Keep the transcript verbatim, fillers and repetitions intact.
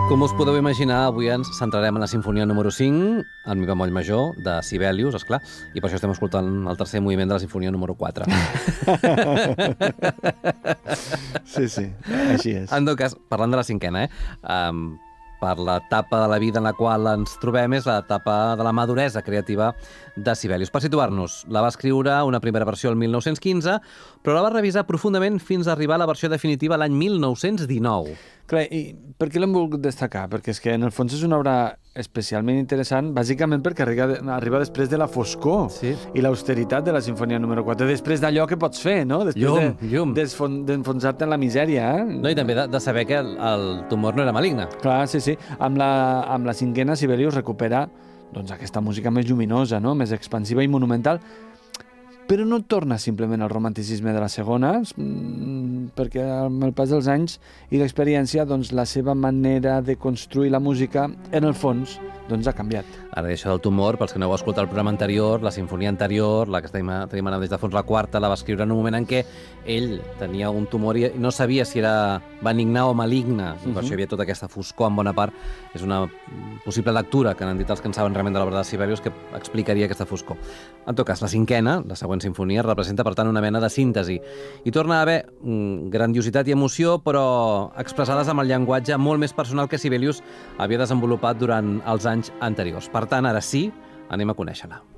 Com us podeu imaginar, avui ens centrarem en la sinfonia número cinc, en mi bemoll major, de Sibelius, esclar, i per això estem escoltant el tercer moviment de la sinfonia número quatre. Sí, sí, així és. En tot cas, parlant de la cinquena, eh? Um, per l'etapa de la vida en la qual ens trobem, és l'etapa de la maduresa creativa de Sibelius. Per situar-nos, la va escriure una primera versió el mil nou-cents quinze, però la va revisar profundament fins a arribar a la versió definitiva l'any mil nou-cents dinou. Clar, i per què l'hem volgut destacar? Perquè és que en el fons és una obra especialment interessant, bàsicament perquè arriba, arriba després de la foscor Sí. i l'austeritat de la sinfonia número quatre, després d'allò que pots fer, no? Després Llum, de, llum. d'enfonsar-te en la misèria. Eh? No, i també de, de saber que el, el tumor no era maligne. Clar, sí, sí. Amb la, amb la cinquena, Sibelius recupera doncs, aquesta música més lluminosa, no? Més expansiva i monumental, però no torna simplement al romanticisme de la segona, perquè amb el pas dels anys i l'experiència, doncs, la seva manera de construir la música, en el fons, doncs, ha canviat. Ara, això del tumor, pels que no heu escoltat el programa anterior, la sinfonia anterior, la que tenim, tenim ara des de fons, la quarta, la va escriure en un moment en què ell tenia un tumor i no sabia si era benigne o maligne, i per això hi havia tota aquesta foscor en bona part. És una possible lectura que han dit els que en saben realment de l'obra de Sibelius que explicaria aquesta foscor. En tot cas, la cinquena, la següent sinfonia, representa, per tant, una mena de síntesi. I torna a haver mm, grandiositat i emoció, però expressades amb el llenguatge molt més personal que Sibelius havia desenvolupat durant els anys anteriors. Per tant, ara sí, anem a conèixer-la.